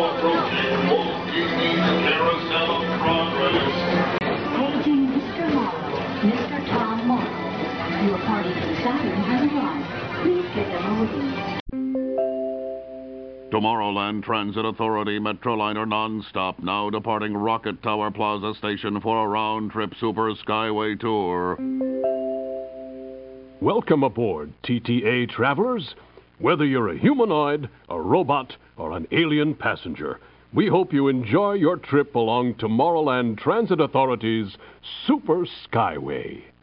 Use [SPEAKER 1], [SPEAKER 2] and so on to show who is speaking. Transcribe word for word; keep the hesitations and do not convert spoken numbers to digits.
[SPEAKER 1] approaching Walt Disney's Carousel of Progress.
[SPEAKER 2] Paging Mister Morrow, Mister Tom Morrow. Your party from Saturn has arrived. Please get them a waiting.
[SPEAKER 3] Tomorrowland Transit Authority Metroliner nonstop now departing Rocket Tower Plaza Station for a round-trip Super Skyway tour.
[SPEAKER 4] Welcome aboard, T T A travelers. Whether you're a humanoid, a robot, or an alien passenger, we hope you enjoy your trip along Tomorrowland Transit Authority's Super Skyway.